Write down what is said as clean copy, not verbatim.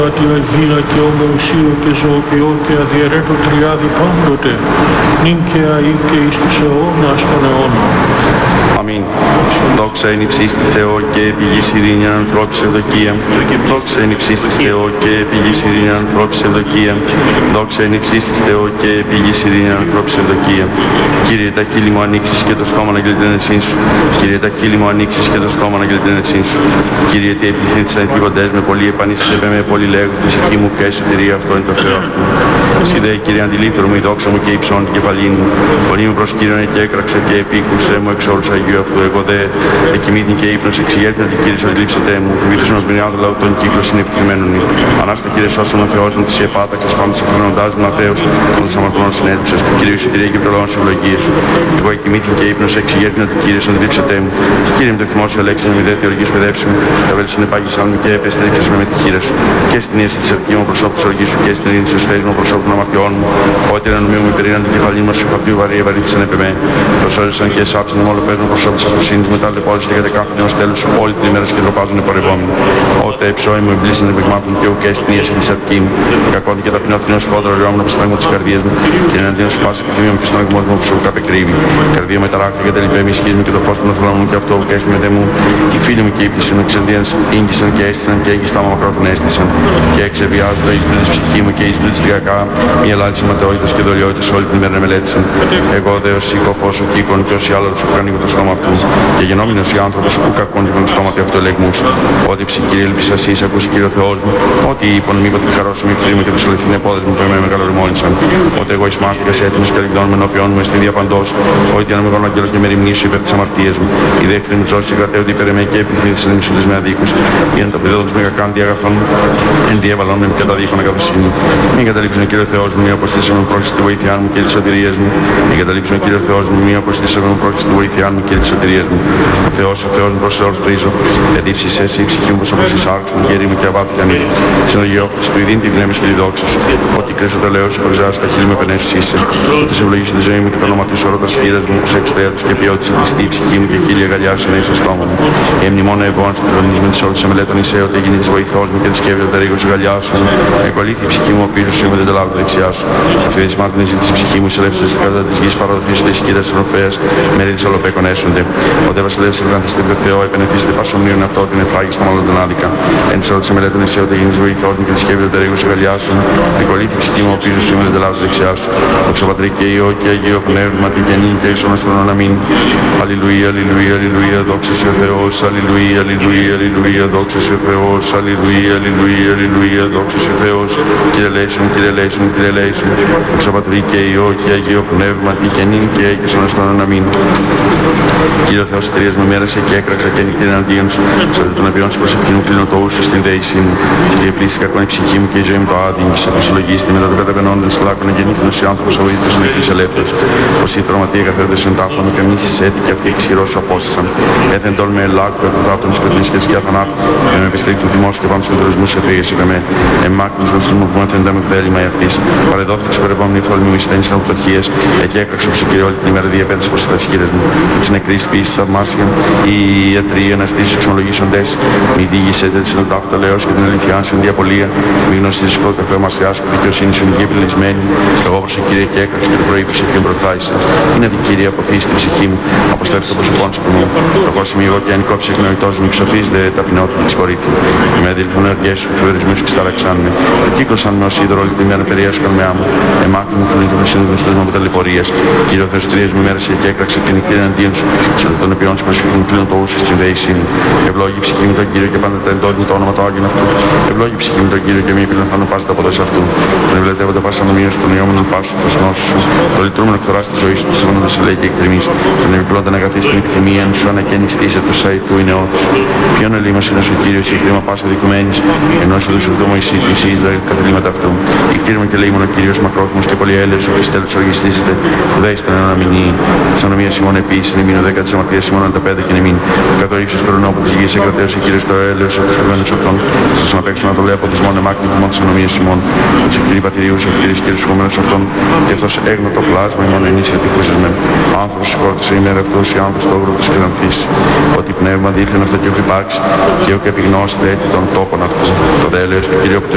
Τη Αγία και ομοουσίου και ζωοποιώ και αδιαιρέτω τριάδι πάντοτε, νυν και αεί και εις τους αιώνας των αιώνων. Αμήν. Δόξα εν υψής της Θεό και πηγής ειρήνης ανθρώπης ευδοκία. Δόξα εν υψής της Θεό και πηγής ειρήνης ανθρώπης ευδοκία. Δόξα εν υψής της Θεό και πηγής ειρήνης ανθρώπης ευδοκία. Κύριε, τα χείλη μου ανοίξεις και το στόμα να γελτεί την ενσύν σου. Κύριε, τα χείλη μου ανοίξεις και το στόμα να γελτεί την ενσύν σου. Κύριε, τι επιθύνει τις ανηθίγοντες με πολύ επανίστευε με πολύ λέγου τη ψυχή μου και εσωτερία αυτό είναι το Θεό αυτού. Εσύ δε, Κύριε, αντιλήπτερο μου η δόξα μου και υψώνει την κεφαλή μου. Φωνή μου προς Κύριον και έκραξε και επίκουσε μου εξ όρους Αγίου αυτού. Εγώ δε εκοιμήθην και ύπνος εξηγέρθην ότι Κύριε οδηλήψετε μου. Φοβήτως με τον άδω λαού των κύκλων συνεπιθυμένων. Ανάστα Κύριε σώσον ο Θεός μου της επάταξας πάντως εκφρονοντάς μου Ματέος των της αμαρτωλών συνέντευξες του Κύριου εισιτηρία και προλόγων της ευλογίας σου. Εγώ εκοιμήθην και ύπνος εξηγέρθην ότι Κύριε οδηλήψετε μου. Κύριε με το θυμό σου ελέξε με δε θεολογής παιδεύση μου. Τα βέλη σου επάγησαν μου και επεστρίξες με τη χείρα σου. Και στην ίεση της αρκή μου προσώπου της οργής σου και στην ειρήνη της θέσης μου προσώπου των αμαρτιών μου. Ότι ένα νομίο μου υπερήναν την κεφαλή μου σου χαπτίου βαρύ ευαρύθησαν επί με. Προσόρισαν και εσάψαν όλο παίρνουν προσώπου της αφροσύνης μετά λεπόλης και κατεκάθουν ως τέλους όλη την ημέρα και τροπάζουν επορευόμενοι. Ότε ψώοι μου εμπλήσαν επιγμάτων και ουκέ στην ίεση της αρκή μου. Κακότι και ταπεινώθη ενός πόδρο ρεόμουν από στάγμα της καρδίας μου. Και εναντίον σου πάση επιθυμία μου και στον αγμό μου που σου καπεκρύβει. Καρδία με ταράχθη και τελειπέ μη σχίσμη και το φως των οθρών μου και αυτό που έστει μετέ μου. Οι φίλοι μου και ύπνησαν εξεντίαν ήγγισαν και έστησαν και έγκιστα μου μακρόθεν έστησαν. Και εξεβιάζοντα εις πλούτης ψυχή μου και εις πλούτης τριακά, μια λάληση ματαιότητας και δολιότητας όλη την ημέρα μελέτησαν. Εγώ δε ως οικοφός ο κύκον και όσοι άλλοι σου κάνει το στόμα αυτού. Και γενόμενος οι άνθρωπος που κακόν και τον στόμα του αυτοελεγμούς. Ότι ψυχή έλπισα εσύ, ακούσει Κύριο Θεός μου. Ότι είπον μήπω τη χαρό σου μη φρύ μου και τους αληθινέ πόδες μου που εμένα μεγαλορμόνησαν. Ότι εγώ εις μάστηκας έτοιμος και αληθινών με ενώπιον μου στην διαπαντός. Ότι ένα μεγάλο αγγέλο και με ρημνήσω υπέρ της αμαρτίας μου. Οι δέχτροι μου ζώσει κρατέονται υπέρ εμέ και επιθυμήθησαν εμισούντες με αδίκους. Για να το παιδό τους μεγακάντη αγαθών εν διέβαλον με καταδείχων αγαθοσύνη. Μην καταλήψουν Κύριο Θεός μου, μη αποστήσαμε με πρόκληση τη βοήθειά μου και της σωτηρίας μου. Μην καταλήψουν Κύριο Θεός μου, μη αποστήσαμε με πρόκληση τη βοήθειά μου και της σωτηρίας μου. Ο Θεός προς σε ορθρίζω, εδίψεις εσύ η ψυχή μου πως από στις άρχους μου γέρι μου και αβάπη κανεί. Συνογιώφτης του ειδήν τη γνέμεις και τη δόξα σου. Ότι κρέσω το λέω σου προζάς τα χείλη μου επενέσεις είσαι. Ότι σε ευλογήσει τη ζωή μου και το όνομα του όρο τα σχήρας μου, πως εξτέρους και ποιότητας τη ψυχή μου και χίλια γαλιά σου είναι στο στόμα μου. Η εμνημόνα ευών στην προνής με τις όλες σε μελέτων είσαι ότι έγινε της βοηθός μου και της σκεύη τα ρίγος γαλιά σου. Εκολύθη η ψυχή μου, ο πίσω σου είμαι δεν τελάβω δεξιά σου. Αυτή τη σμάτινη ζήτηση η ψυχή μου, εισελεύσετε στην κατά της γης παραδοθήσου της κύριας Ευρωπαίας, μερίδη της Αλοπέκων έσονται. Ότε βασιλεύσε βρανθιστή το Θεό, επενεθήστε πασομνίων αυτό ότι είναι φράγιστο μάλλον τον άδικα. Εν της όρτης μελέτων εσύ ότι γίνεις βοηθός μου και της σκεύη τα ρίγος γαλιά σου. Εκολύθη η ψυχή μου, ο πίσω σου είμαι δεν τελάβω δεξιά σου. Δόξα Πατρί και Υιό και Αγίο Πνεύμα την γεννή και εις όνος των αμήν. Αλληλουία, αλληλουία, αλληλουία, δόξα σε ο Θεός, αλληλουία, αλληλουία, αλληλουία, δόξα σε ο Θεός, αλληλουία, αλληλουία, αλληλουία, δόξα σε ο Θεός. Κύριε ελέησον, Κύριε ελέησον, Κύριε ελέησον. Δόξα Πατρί και Υιό και Αγίο Πνεύμα την γεννή και εις όνος των αμήν. Κύριε Θεός, εταιρείας με μέρασε και έκραξα και νυχτή εναντίον σου. Σε τον απειών σου προσευχή μου κλείνω το ούσο στην δέησή μου. Κύριε πλήστη κακόν η ψυχή μου και η ζωή μου το άδειγγι. Σε προσυλλογίστη μετά των καταβενόντων σλάκων γεννήθηνος ο άνθρωπος αγωγήτως νεκρής ελεύθερος. Πως η τροματία καθέρδες εν τάφων και μνήθης έτη και αυτοί εξηρός σου απόστασαν. Έθεν τόλ με ελάκου εκδοτάτων σκοτεινής και της θανάτου. Με επιστρίκτου θυμός και πάνω σκοτωρισμού σε πήγες είπε με. Εμμάκνους γλωστού μου που μάθαινε τα με θέλημα αυτής. Παρεδόθηκε σου περευόμενη θόλμη μου εισθένης από πτωχίες. Εκεί έκραξε ο Κύριε όλη την ημέρα διαπέτες προς τα σχήρες μου. Της νεκρής ποιήσης θαυμάσια. Οι ιατροί αναστήσεις εξομολογήσοντες. Μη διηγήσετε της ενωτάφτα λεός και την αληθιά σου εν διαπολία. Μη γνωστήσεις κόλ καφέ μασιάς και δικαιοσύνη σου είναι επιλυσμένη. Εγώ προς ο Κύριε και έκραξε και το πρωί που σε ποιον προφθάισα. Είναι δικήρια αποθείς την ψυχή μου. Αποστρέψε το προσωπόν σου μου. Το κόσμι εγώ και αν κόψει εκνοητός μου εξοφείς δε ταπεινώθηκε της κορύφη. Με αδελφούν εργές σου, φευρισμούς και σταραξάν με. Κύκλωσαν με ως είδωρο όλη τη μέρα περιέσκον με άμμο. Εμάκρυ μου φωνή του χρυσίνου γνωστούς μου από τα λιπορίας. Κύριο Θεός τρίες μου μέρες και έκραξε και νυχτή εναντίον σου. Σε των επιών σου προσφύγουν κλείνω το ούσο στην δέησή μου. Ευλόγη ψυχή μου τον Κύριο και πάντα τα εντός μου το όνομα το άγγιν αυτού. Ευλόγη ψυχή μου τον Κύριο και μη επιλαμβάνω πάση τα ποδές αυτού. Δεν ευλετεύονται πάσα νομίως των ιόμενων πάση της γνώσης σου. Το λυτρούμενο εκθοράς της ζωής του, στρώνοντα σε λέει και εκτιμής. Τον επιπλώντα αγαθή στην επιθυμία σου ανακαίνιστήσε του σαϊ του είναι ότους. Ποιον ελίμος είναι ο Κύριος και κρίμα πάσα δικουμένης. Ενώ σου δούσε το Μωυσή της Ισραήλ καθελήματα αυτού. Η κτήρμα και λέει μόνο ο Κύριος μακρόθυμος και πολυέλεος, ο Χριστέλος οργιστίζεται. Δέει στον ένα μηνύ. Της ανομίας ημών επίσης είναι μήνο 10 της αμαρτίας ημών αν τα 5 και είναι μήν. Κατ' ύψος κορονό από της γης εκρατέως ο Κύριος το έλεος από τους κρυμμένους αυτών. Τους αναπέξουν να το λέει από τις μόνο εμάκρυν του μόνο της ανομίας ημών. Τους εκτήρη πατηρίους ο Κύριος και τους χωμένους αυτών. Και αυτός έγνω το πλάσμα ημών ενίσχυε τυχούσες με. Άνθρωπος σκότωσε ημέρα αυτούς οι άνθρωπος το όγκρο τους και λανθήσει. Ότι πνεύμα δίθεν αυτό και όχι υπάρξει και όχι επιγνώσετε τον τόπον αυτού. Το δέλεος του Κυρίου